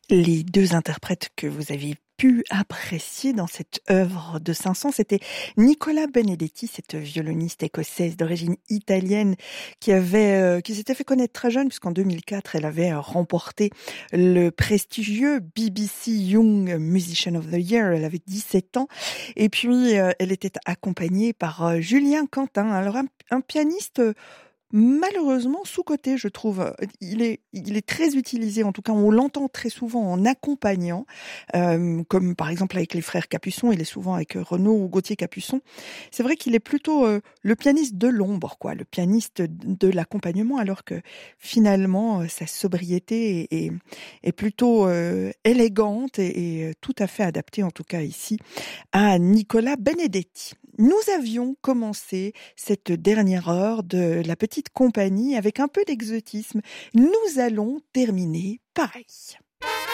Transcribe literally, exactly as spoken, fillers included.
Les deux interprètes que vous avez pu apprécier dans cette œuvre de Saint-Saëns, c'était Nicola Benedetti, cette violoniste écossaise d'origine italienne qui avait, euh, qui s'était fait connaître très jeune, puisqu'en deux mille quatre, elle avait euh, remporté le prestigieux B B C Young Musician of the Year. Elle avait dix-sept ans. Et puis, euh, elle était accompagnée par euh, Julien Quentin. Alors, un, un pianiste euh, malheureusement sous-coté, je trouve. Il est, il est très utilisé, en tout cas on l'entend très souvent en accompagnant, euh, comme par exemple avec les frères Capuçon, il est souvent avec Renaud ou Gauthier Capuçon. C'est vrai qu'il est plutôt euh, le pianiste de l'ombre, quoi, le pianiste de l'accompagnement, alors que finalement euh, sa sobriété est, est, est plutôt euh, élégante et, et tout à fait adaptée, en tout cas ici, à Nicola Benedetti. Nous avions commencé cette dernière heure de la petite compagnie avec un peu d'exotisme. Nous allons terminer pareil.